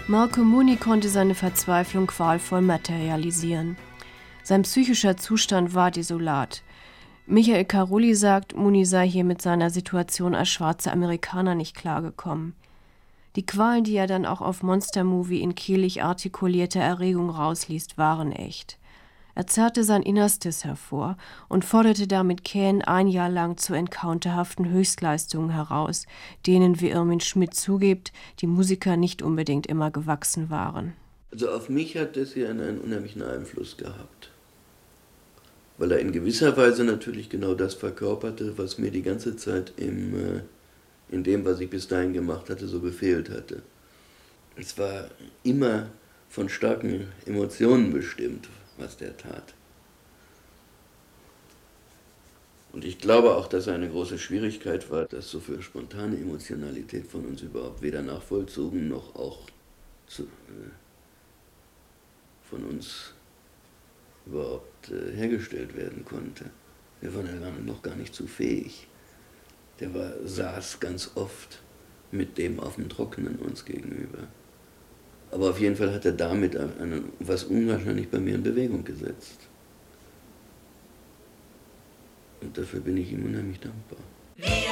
Malcolm Mooney konnte seine Verzweiflung qualvoll materialisieren. Sein psychischer Zustand war desolat. Michael Carulli sagt, Mooney sei hier mit seiner Situation als schwarzer Amerikaner nicht klargekommen. Die Qualen, die er dann auch auf Monster Movie in kehlig artikulierter Erregung rausliest, waren echt. Er zerrte sein Innerstes hervor und forderte damit Cain ein Jahr lang zu encounterhaften Höchstleistungen heraus, denen, wie Irmin Schmidt zugibt, die Musiker nicht unbedingt immer gewachsen waren. Also auf mich hat das hier einen unheimlichen Einfluss gehabt. Weil er in gewisser Weise natürlich genau das verkörperte, was mir die ganze Zeit in dem, was ich bis dahin gemacht hatte, so gefehlt hatte. Es war immer von starken Emotionen bestimmt, was der tat. Und ich glaube auch, dass eine große Schwierigkeit war, dass so viel spontane Emotionalität von uns überhaupt weder nachvollzogen noch auch von uns überhaupt hergestellt werden konnte. Wir waren ja noch gar nicht zu fähig. Der saß ganz oft mit dem auf dem Trockenen uns gegenüber. Aber auf jeden Fall hat er damit was unwahrscheinlich bei mir in Bewegung gesetzt. Und dafür bin ich ihm unheimlich dankbar.